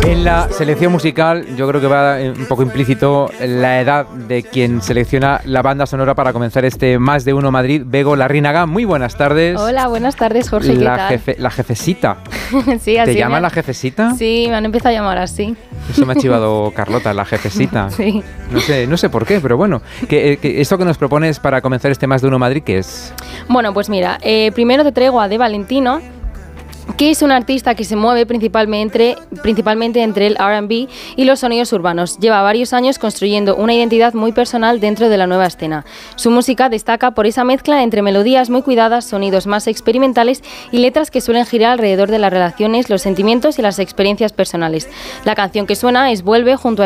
En la selección musical yo creo que va un poco implícito la edad de quien selecciona la banda sonora para comenzar este Más de Uno Madrid. Bego Larrínaga, muy buenas tardes. Hola, buenas tardes, Jorge, ¿qué tal? La jefecita. Sí, así ¿Te llaman la jefecita? Sí, me han empezado a llamar así. Eso me ha chivado Carlota, la jefecita. Sí. No sé por qué, pero bueno. ¿Esto que nos propones para comenzar este Más de Uno Madrid, qué es? Bueno, pues mira, primero te traigo a De Valentino, que es un artista que se mueve principalmente entre el R&B y los sonidos urbanos. Lleva varios años construyendo una identidad muy personal dentro de la nueva escena. Su música destaca por esa mezcla entre melodías muy cuidadas, sonidos más experimentales y letras que suelen girar alrededor de las relaciones, los sentimientos y las experiencias personales. La canción que suena es Vuelve junto a